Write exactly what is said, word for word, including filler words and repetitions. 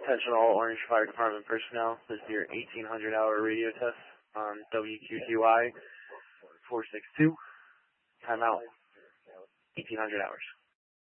Attention all Orange Fire Department personnel. This is your eighteen hundred hour radio test on W Q Q I four six two. Time out. eighteen hundred hours.